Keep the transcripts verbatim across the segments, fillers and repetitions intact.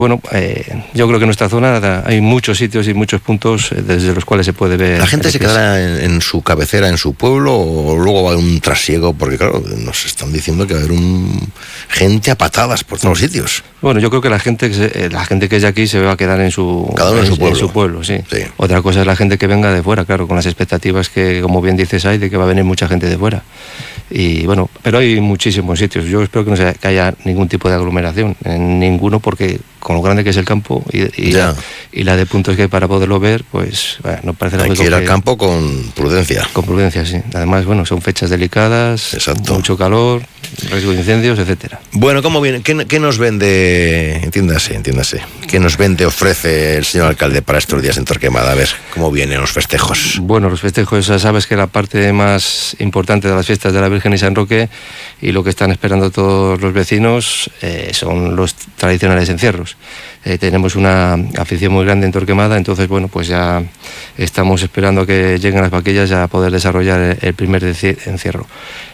Bueno, eh, yo creo que en nuestra zona hay muchos sitios y muchos puntos desde los cuales se puede ver. ¿La gente se quedará en, en su cabecera, en su pueblo, o luego va a haber un trasiego? Porque claro, nos están diciendo que va a haber un gente a patadas por todos los sitios. Bueno, yo creo que la gente que se, la gente que es de aquí se va a quedar en su, Cada uno en, en, su, pueblo. en su pueblo, sí. sí. Otra cosa es la gente que venga de fuera, claro, con las expectativas que, como bien dices, hay de que va a venir mucha gente de fuera. Y bueno, pero hay muchísimos sitios. Yo espero que no se, que haya ningún tipo de aglomeración, en ninguno, porque con lo grande que es el campo y, y, la, y la de puntos que hay para poderlo ver, pues bueno, no parece lógico. Hay que ir al campo con prudencia. Con prudencia, sí. Además, bueno, son fechas delicadas, exacto, mucho calor, riesgo de incendios, etcétera. Bueno, ¿cómo viene? ¿Qué, qué nos vende? Entiéndase, entiéndase. ¿Qué nos vende, ofrece el señor alcalde para estos días en Torquemada? A ver, ¿cómo vienen los festejos? Bueno, los festejos, ya sabes que la parte más importante de las fiestas de la Virgen y San Roque, y lo que están esperando todos los vecinos, eh, son los tradicionales encierros. Eh, tenemos una afición muy grande en Torquemada, entonces bueno, pues ya estamos esperando a que lleguen las vaquillas ya a poder desarrollar el, el primer encierro.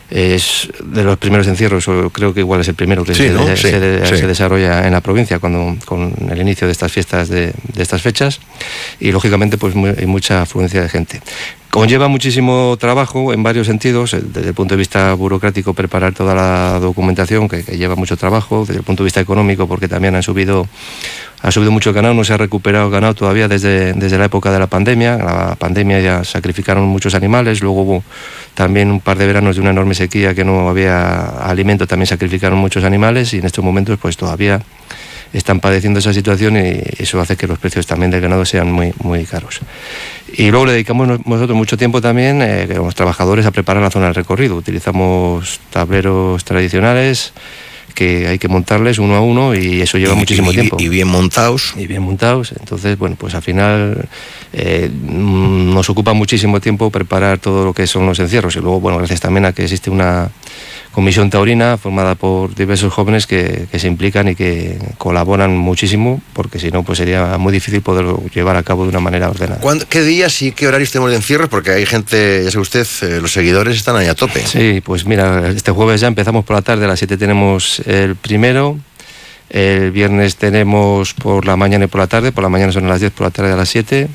Es de los primeros encierros, o creo que igual es el primero que sí, se, ¿no? se, sí, se, sí. se desarrolla en la provincia cuando, con el inicio de estas fiestas, de, de estas fechas, y lógicamente pues muy, hay mucha afluencia de gente. Conlleva muchísimo trabajo en varios sentidos, desde el punto de vista burocrático, preparar toda la documentación, que, que lleva mucho trabajo, desde el punto de vista económico, porque también han subido, ha subido mucho el ganado, no se ha recuperado el ganado todavía desde, desde la época de la pandemia. La pandemia ya sacrificaron muchos animales, luego hubo también un par de veranos de una enorme sequía que no había alimento, también sacrificaron muchos animales, y en estos momentos pues todavía están padeciendo esa situación, y eso hace que los precios también del ganado sean muy, muy caros. Y luego le dedicamos nosotros mucho tiempo también, eh, los trabajadores, a preparar la zona del recorrido. Utilizamos tableros tradicionales que hay que montarles uno a uno, y eso lleva y, muchísimo y, tiempo. Y bien montados. Y bien montados. Entonces, bueno, pues al final eh, nos ocupa muchísimo tiempo preparar todo lo que son los encierros. Y luego, bueno, gracias también a que existe una comisión taurina formada por diversos jóvenes que, que se implican y que colaboran muchísimo, porque si no, pues sería muy difícil poderlo llevar a cabo de una manera ordenada. ¿Qué días y qué horarios tenemos de encierros? Porque hay gente, ya sabe usted, eh, los seguidores están ahí a tope. Sí, pues mira, este jueves ya empezamos por la tarde, a las siete tenemos el primero, el viernes tenemos por la mañana y por la tarde, por la mañana son a las diez, por la tarde a las siete,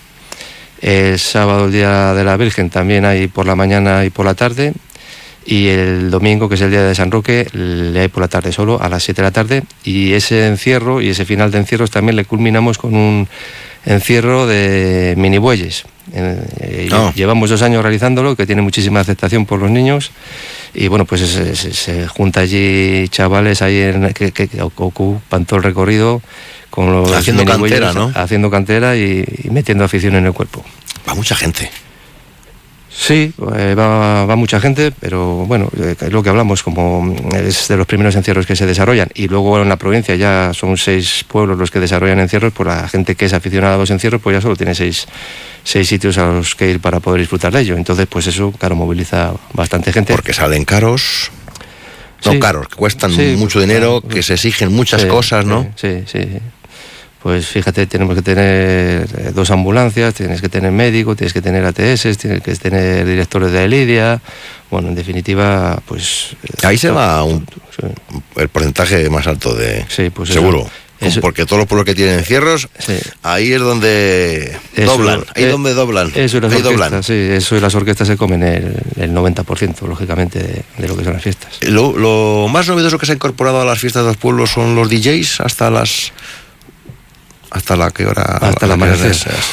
el sábado, el Día de la Virgen, también hay por la mañana y por la tarde, y el domingo, que es el Día de San Roque, le hay por la tarde solo, a las siete de la tarde, y ese encierro y ese final de encierros también le culminamos con un encierro de mini bueyes. Eh, oh. Llevamos dos años realizándolo, que tiene muchísima aceptación por los niños, y bueno, pues se, se, se junta allí chavales ahí en, que, que, que ocupan todo el recorrido con los haciendo cantera, ¿no? Haciendo cantera y, y metiendo afición en el cuerpo. Va mucha gente. Sí, eh, va, va mucha gente, pero bueno, eh, es lo que hablamos, como es de los primeros encierros que se desarrollan, y luego en la provincia ya son seis pueblos los que desarrollan encierros, pues la gente que es aficionada a los encierros pues ya solo tiene seis, seis sitios a los que ir para poder disfrutar de ello. Entonces pues eso, claro, moviliza bastante gente. Porque salen caros, no sí, caros, que cuestan sí, mucho dinero, claro, que se exigen muchas sí, cosas, ¿no? Sí, sí, sí. Pues fíjate, tenemos que tener dos ambulancias, tienes que tener médico, tienes que tener A T S, tienes que tener directores de Lidia. Bueno, en definitiva, pues... Ahí se va un, sí. el porcentaje más alto de... Sí, pues seguro. Eso, eso, porque todos los pueblos que tienen encierros, sí. ahí es donde eso, doblan, ahí es eh, donde doblan. Eso y las ahí orquestas, doblan. Sí, eso y las orquestas se comen el, el noventa por ciento, lógicamente, de, de lo que son las fiestas. Lo, lo más novedoso que se ha incorporado a las fiestas de los pueblos son los D Js hasta las... ¿Hasta la qué hora? Hasta la amanecer.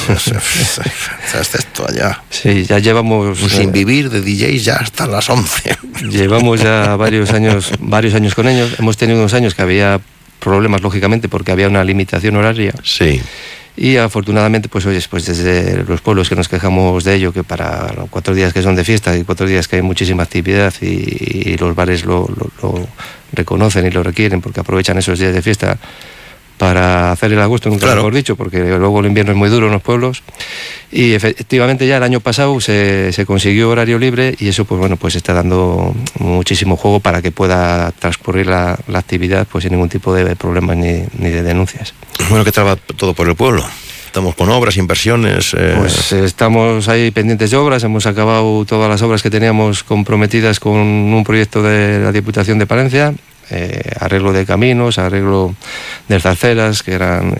Es esto allá. Sí, ya llevamos... Un sin vivir de D Js ya hasta las once. Llevamos ya varios años, varios años con ellos. Hemos tenido unos años que había problemas, lógicamente, porque había una limitación horaria. Sí. Y afortunadamente, pues oye, pues desde los pueblos que nos quejamos de ello, que para cuatro días que son de fiesta y cuatro días que hay muchísima actividad y, y los bares lo, lo, lo reconocen y lo requieren porque aprovechan esos días de fiesta para hacer el agosto, nunca claro. lo hemos dicho, porque luego el invierno es muy duro en los pueblos. Y efectivamente ya el año pasado se, se consiguió horario libre, y eso pues bueno, pues está dando muchísimo juego para que pueda transcurrir la, la actividad pues sin ningún tipo de problemas ni, ni de denuncias. Bueno, ¿qué trabaja todo por el pueblo? Estamos con obras, inversiones... Eh... Pues estamos ahí pendientes de obras, hemos acabado todas las obras que teníamos comprometidas con un proyecto de la Diputación de Palencia. eh, arreglo de caminos, arreglo de zarceras, que eran